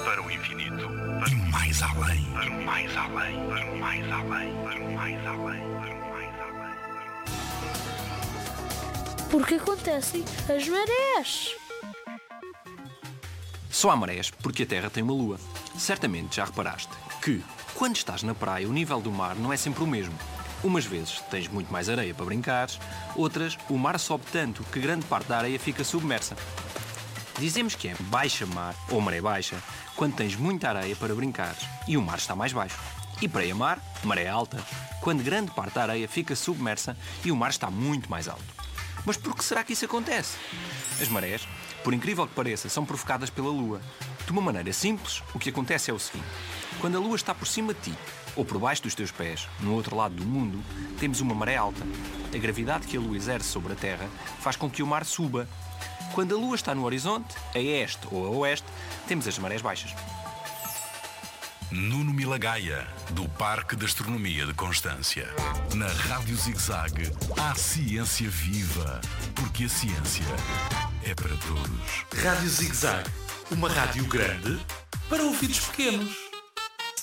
Para o infinito. E mais além. Para o mais além. Para o mais além. Para o mais além. Para o mais além. Porque acontecem as marés. Só há marés porque a Terra tem uma lua. Certamente já reparaste que, quando estás na praia, o nível do mar não é sempre o mesmo. Umas vezes tens muito mais areia para brincares, outras o mar sobe tanto que grande parte da areia fica submersa. Dizemos que é baixa mar ou maré baixa quando tens muita areia para brincares e o mar está mais baixo. E praia-mar, maré alta, quando grande parte da areia fica submersa e o mar está muito mais alto. Mas por que será que isso acontece? As marés, por incrível que pareça, são provocadas pela Lua. De uma maneira simples, o que acontece é o seguinte. Quando a Lua está por cima de ti, ou por baixo dos teus pés, no outro lado do mundo, temos uma maré alta. A gravidade que a Lua exerce sobre a Terra faz com que o mar suba. Quando a Lua está no horizonte, a este ou a oeste, temos as marés baixas. Nuno Milagaya, do Parque de Astronomia de Constância. Na Rádio ZigZag, há ciência viva, porque a ciência é para todos. Rádio ZigZag, uma rádio grande para ouvidos pequenos.